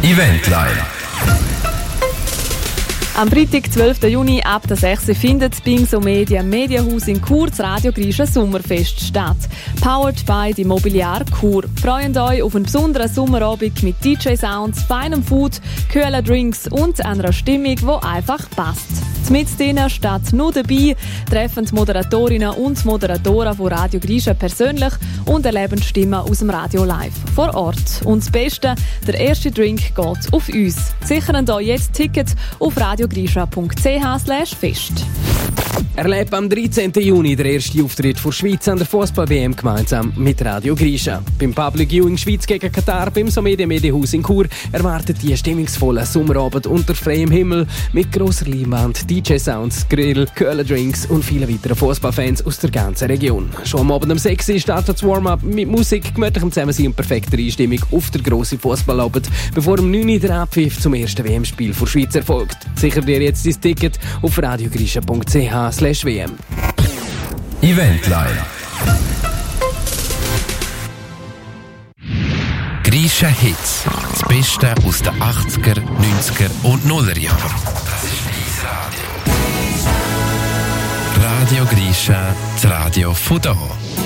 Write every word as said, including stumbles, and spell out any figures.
Eventline. Am Freitag, zwölften Juni ab der sechs Uhr findet das Bingso Media Medienhaus in Chur das Radio Grischa Sommerfest statt. Powered by die Immobiliar Chur. Freut euch auf einen besonderen Sommerabend mit D J-Sounds, feinem Food, kühlen Drinks und einer Stimmung, die einfach passt. Mit denen steht nur dabei, treffen die Moderatorinnen und Moderatoren von Radio Grischa persönlich und erleben Stimmen aus dem Radio live vor Ort. Und das Beste, der erste Drink geht auf uns. Sichern euch jetzt Tickets auf radiogrischa punkt c h slash fest. Erlebt am dreizehnten Juni der erste Auftritt der Schweiz an der Fußball-W M gemeinsam mit Radio Grischa. Beim Public Viewing Schweiz gegen Katar beim Somedia Medienhaus in Chur erwartet die stimmungsvolle Sommerabend unter freiem Himmel mit grosser Leinwand, D J-Sounds, Grill, kühlen Drinks und vielen weiteren Fußballfans aus der ganzen Region. Schon am Abend um sechs Uhr startet das Warm-up mit Musik, gemütlichem Zusammensein und perfekter Einstimmung auf der grossen Fußballabend, bevor um neun Uhr der Abpfiff zum ersten W M-Spiel der Schweiz erfolgt. Sicher dir jetzt dein Ticket auf radiogrischa punkt c h slash w m. Eventline. Grischa Hits. Das Beste aus den achtziger, neunziger und nuller Jahren. Das ist dein Radio. Radio Grischa, das Radio von da.